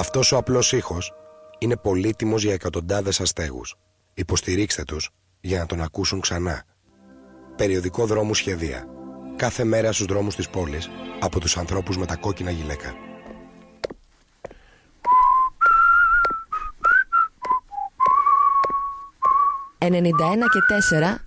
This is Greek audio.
Αυτός ο απλός ήχος είναι πολύτιμος για εκατοντάδες αστέγους. Υποστηρίξτε τους για να τον ακούσουν ξανά. Περιοδικό Δρόμου Σχεδία. Κάθε μέρα στους δρόμους της πόλης από τους ανθρώπους με τα κόκκινα γυλαίκα. 91 και 4